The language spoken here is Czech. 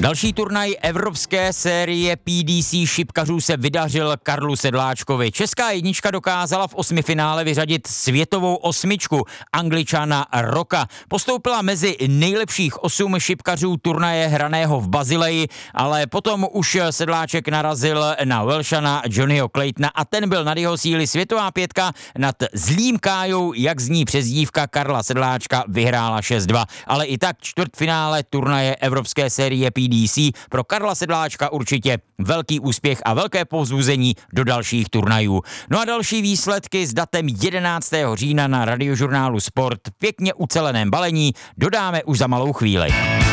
Další turnaj evropské série PDC šipkařů se vydařil Karlu Sedláčkovi. Česká jednička dokázala v osmifinále vyřadit světovou osmičku Angličana Rocka. Postoupila mezi nejlepších 8 šipkařů turnaje hraného v Basileji, ale potom už Sedláček narazil na Welshana Johnnyho Claytona a ten byl nad jeho síly. Světová pětka nad zlým Kájou, jak zní přezdívka Karla Sedláčka, vyhrála 6-2. Ale i tak čtvrtfinále turnaje evropské série PDC pro Karla Sedláčka určitě velký úspěch a velké povzbuzení do dalších turnajů. No a další výsledky s datem 11. října na Radiožurnálu Sport pěkně uceleném balení dodáme už za malou chvíli.